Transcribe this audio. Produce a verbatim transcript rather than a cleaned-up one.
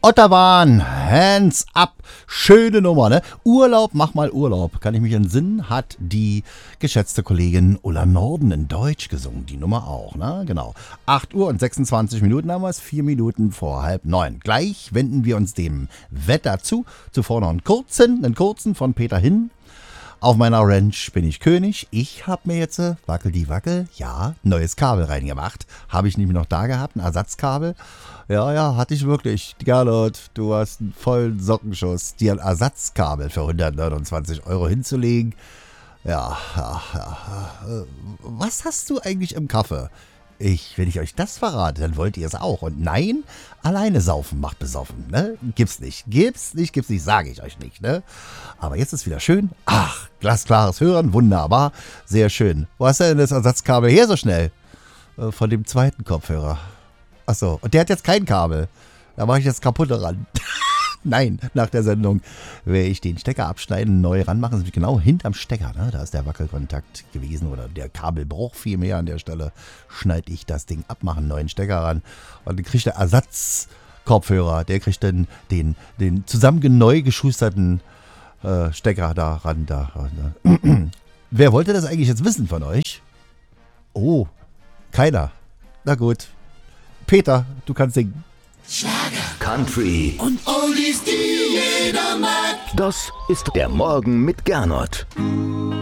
Otterwahn, Hands Up, schöne Nummer, ne? Urlaub, mach mal Urlaub, kann ich mich entsinnen, hat die geschätzte Kollegin Ulla Norden in Deutsch gesungen, die Nummer auch, ne? Genau. acht Uhr und sechsundzwanzig Minuten haben wir es, vier Minuten vor halb neun. Gleich wenden wir uns dem Wetter zu, zuvor noch einen kurzen, einen kurzen von Peter Hin. Auf meiner Ranch bin ich König. Ich habe mir jetzt, äh, wackel die Wackel, ja, neues Kabel reingemacht. Habe ich nämlich noch da gehabt, ein Ersatzkabel. Ja, ja, hatte ich wirklich. Gerlot, du hast einen vollen Sockenschuss. Dir ein Ersatzkabel für hundertneunundzwanzig Euro hinzulegen. Ja, ja, ja. Was hast du eigentlich im Kaffee? Ich, wenn ich euch das verrate, dann wollt ihr es auch. Und nein, alleine saufen macht besoffen, ne? Gibt's nicht, gibt's nicht, gibt's nicht, sage ich euch nicht, ne? Aber jetzt ist wieder schön. Ach, glasklares Hören, wunderbar, sehr schön. Wo hast du denn das Ersatzkabel her so schnell? Äh, von dem zweiten Kopfhörer. Achso, und der hat jetzt kein Kabel. Da mache ich jetzt kaputt ran. Nein, nach der Sendung werde ich den Stecker abschneiden, neu ranmachen. Das ist genau hinterm Stecker, ne? Da ist der Wackelkontakt gewesen oder der Kabelbruch vielmehr an der Stelle. Schneide ich das Ding ab, mache einen neuen Stecker ran und dann kriegt der Ersatzkopfhörer, der kriegt dann den, den zusammen neu geschusterten äh, Stecker da ran. Da, da. Wer wollte das eigentlich jetzt wissen von euch? Oh, keiner. Na gut. Peter, du kannst singen. Schlager, Country und Oldies, die jeder mag. Das ist der Morgen mit Gernot.